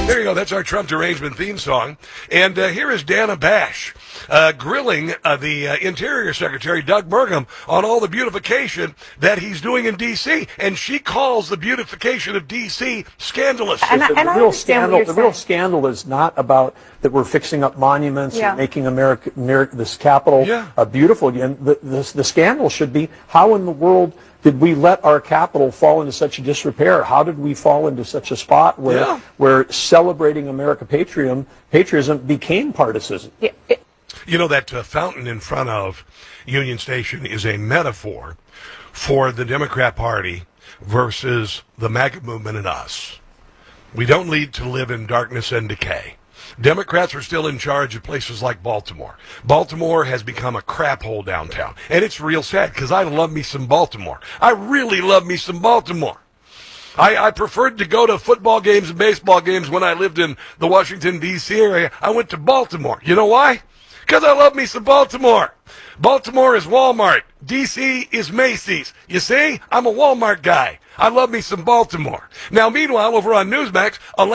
There you go. That's our Trump derangement theme song. And here is Dana Bash grilling the Interior Secretary, Doug Burgum, on all the beautification that he's doing in D.C. And she calls the beautification of D.C. scandalous. The real scandal is not about that we're fixing up monuments and making America, this Capitol beautiful again. The scandal should be, how in the world did we let our Capitol fall into such a disrepair? How did we fall into such a spot where celebrating American patriotism became partisan? You know, that fountain in front of Union Station is a metaphor for the Democrat Party versus the MAGA movement and us. We don't need to live in darkness and decay. Democrats are still in charge of places like Baltimore. Baltimore has become a crap hole downtown. And it's real sad because I love me some Baltimore. I really love me some Baltimore. I preferred to go to football games and baseball games when I lived in the Washington, D.C. area. I went to Baltimore. You know why? Because I love me some Baltimore. Baltimore is Walmart. D.C. is Macy's. You see? I'm a Walmart guy. I love me some Baltimore. Now, meanwhile, over on Newsmax,